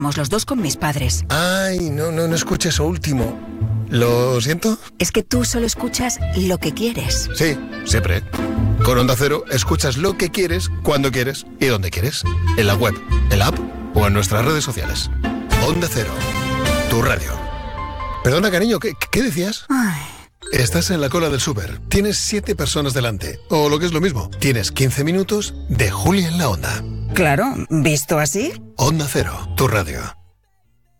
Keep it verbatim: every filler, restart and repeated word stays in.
Vamos los dos con mis padres. Ay, no, no, no escuché eso último. ¿Lo siento? Es que tú solo escuchas lo que quieres. Sí, siempre. Con Onda Cero escuchas lo que quieres, cuando quieres y donde quieres. En la web, en la app o en nuestras redes sociales. Onda Cero, tu radio. Perdona, cariño, ¿qué, qué decías? Ay. Estás en la cola del súper. Tienes siete personas delante. O lo que es lo mismo, tienes quince minutos de Julia en la Onda. Claro, ¿visto así? Onda Cero, tu radio.